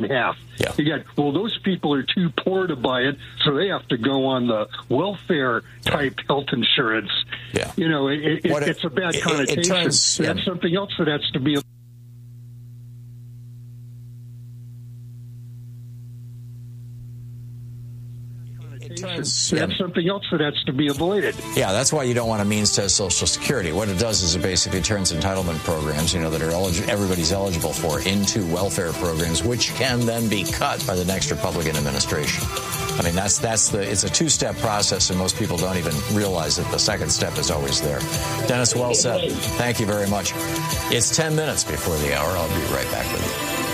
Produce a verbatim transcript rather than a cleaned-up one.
half. Yeah. You got, well, those people are too poor to buy it, so they have to go on the welfare type yeah. health insurance. Yeah. You know, it, it, it, it's a bad it, connotation. It turns, That's yeah. something else that has to be. Turns, that's yeah. something else that has to be avoided. Yeah, that's why you don't want a means test Social Security. What it does is it basically turns entitlement programs, you know, that are elig- everybody's eligible for into welfare programs, which can then be cut by the next Republican administration. I mean, that's that's the it's a two-step process, and most people don't even realize that the second step is always there. Dennis, well said. Thank you very much. It's ten minutes before the hour. I'll be right back with you.